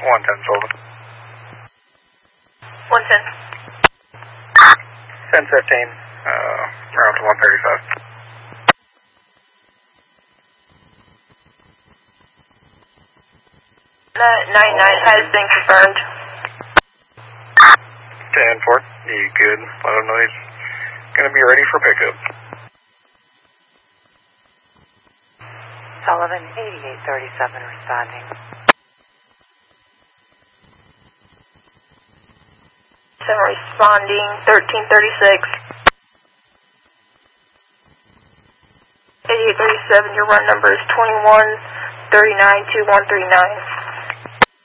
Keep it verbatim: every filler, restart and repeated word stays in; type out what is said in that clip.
one ten Sullivan. one ten. ten fifteen, uh, around to one thirty-five. nine nine has been confirmed. ten four, you good? Let him know he's going to be ready for pickup. Sullivan, eighty-eight thirty-seven responding. seven responding, thirteen thirty-six. eighty-eight thirty-seven, your run number is twenty-one thirty-nine two one three nine.